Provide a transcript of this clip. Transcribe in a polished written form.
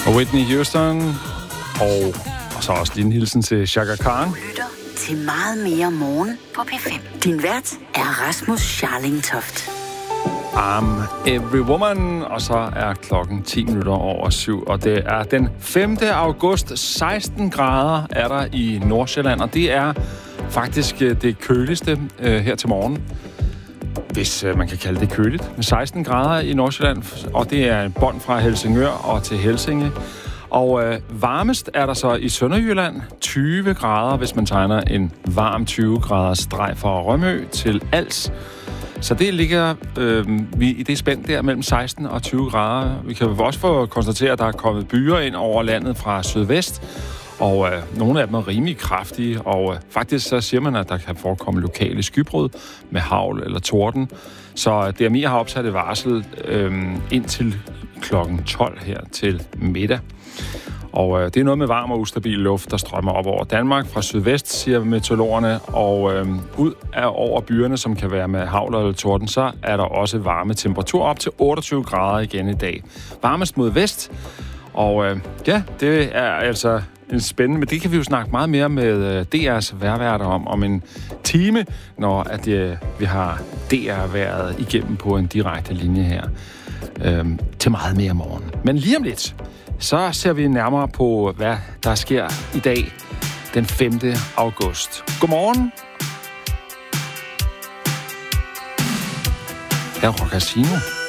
Og Whitney Houston, og så også lige en hilsen til Chaka Khan. Lytter til meget mere morgen på P5. Din vært er Rasmus Scharling-Toft. I'm Every Woman, og så er klokken 7:10, og det er den 5. august. 16 grader er der i Nordsjælland, og det er faktisk det køligste her til morgen. Hvis man kan kalde det køligt. Med 16 grader i Nordsjælland, og det er en bånd fra Helsingør og til Helsinge. Og varmest er der så i Sønderjylland 20 grader, hvis man tegner en varm 20 graders streg fra Rømø til Als. Så det ligger vi i det spænd der mellem 16 og 20 grader. Vi kan også få konstateret, at der er kommet byer ind over landet fra sydvest, og nogle af dem er rimelig kraftige, og faktisk så siger man, at der kan forekomme lokale skybrud med hagl eller torden. Så DMI har opsat et varsel indtil klokken 12 her til middag. Og det er noget med varm og ustabil luft, der strømmer op over Danmark fra sydvest, siger meteorologerne. Og ud af over byerne, som kan være med hagl eller torden, så er der også varme temperaturer op til 28 grader igen i dag. Varmest mod vest. Og ja, det er altså en spændende, men det kan vi jo snakke meget mere med DR's vejrværter om en time, når at vi har DR-vejret igennem på en direkte linje her til meget mere morgen. Men lige om lidt, så ser vi nærmere på, hvad der sker i dag, den 5. august. Godmorgen. Her er Rock Casino.